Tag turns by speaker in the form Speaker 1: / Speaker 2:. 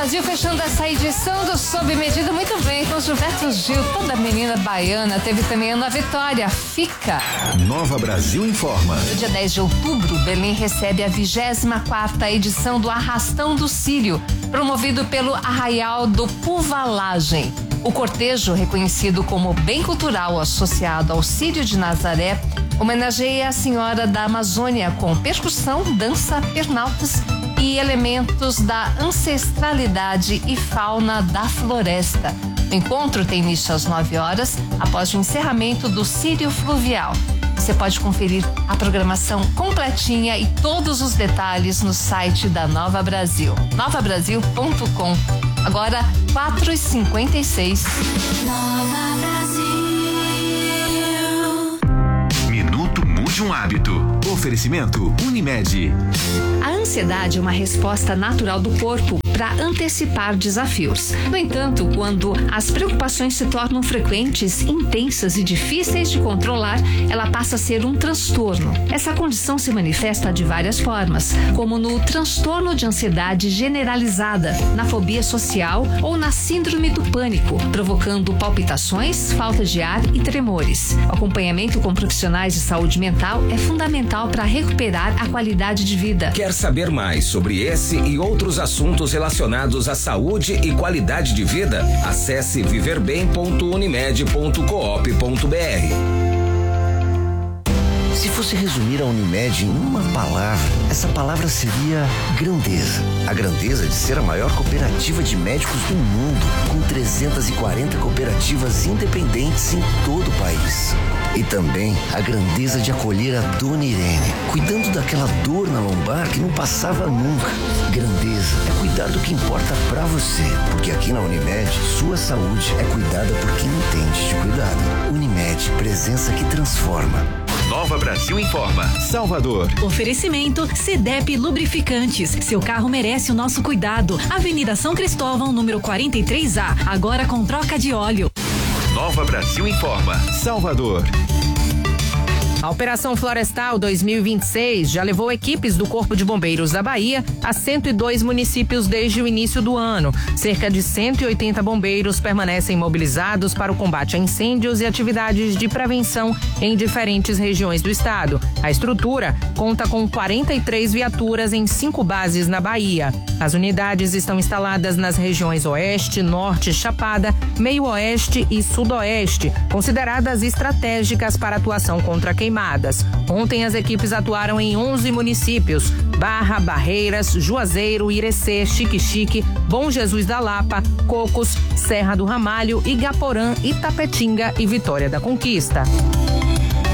Speaker 1: Brasil fechando essa edição do Sob Medida muito bem com Gilberto Gil, toda menina baiana. Teve também Ana Vitória, Fica.
Speaker 2: Nova Brasil informa.
Speaker 1: No dia 10 de outubro, Belém recebe a 24ª edição do Arrastão do Círio, promovido pelo Arraial do Puvalagem. O cortejo, reconhecido como bem cultural associado ao Círio de Nazaré, homenageia a Senhora da Amazônia com percussão, dança, pernaltas e elementos da ancestralidade e fauna da floresta. O encontro tem início às 9 horas, após o encerramento do Círio Fluvial. Você pode conferir a programação completinha e todos os detalhes no site da Nova Brasil, novabrasil.com. Agora, 4h56.
Speaker 3: Nova Brasil.
Speaker 2: Minuto Mude um Hábito. Oferecimento Unimed.
Speaker 1: A ansiedade é uma resposta natural do corpo para antecipar desafios. No entanto, quando as preocupações se tornam frequentes, intensas e difíceis de controlar, ela passa a ser um transtorno. Essa condição se manifesta de várias formas, como no transtorno de ansiedade generalizada, na fobia social ou na síndrome do pânico, provocando palpitações, falta de ar e tremores. O acompanhamento com profissionais de saúde mental é fundamental para recuperar a qualidade de vida.
Speaker 4: Quer saber mais sobre esse e outros assuntos relacionados à saúde e qualidade de vida? Acesse viverbem.unimed.coop.br.
Speaker 5: Se fosse resumir a Unimed em uma palavra, essa palavra seria grandeza. A grandeza de ser a maior cooperativa de médicos do mundo, com 340 cooperativas independentes em todo o país. E também a grandeza de acolher a Dona Irene, cuidando daquela dor na lombar que não passava nunca. Grandeza é cuidar do que importa pra você, porque aqui na Unimed, sua saúde é cuidada por quem entende de cuidado. Unimed, presença que transforma.
Speaker 2: Nova Brasil informa. Salvador.
Speaker 6: Oferecimento CDEP Lubrificantes. Seu carro merece o nosso cuidado. Avenida São Cristóvão, número 43A. Agora com troca de óleo.
Speaker 2: Nova Brasil informa. Salvador.
Speaker 7: A Operação Florestal 2026 já levou equipes do Corpo de Bombeiros da Bahia a 102 municípios desde o início do ano. Cerca de 180 bombeiros permanecem mobilizados para o combate a incêndios e atividades de prevenção em diferentes regiões do estado. A estrutura conta com 43 viaturas em 5 bases na Bahia. As unidades estão instaladas nas regiões Oeste, Norte, Chapada, Meio-Oeste e Sudoeste, consideradas estratégicas para atuação contra queimadas. Ontem as equipes atuaram em 11 municípios: Barra, Barreiras, Juazeiro, Irecê, Xique-Xique, Bom Jesus da Lapa, Cocos, Serra do Ramalho, Igaporã, Itapetinga e Vitória da Conquista.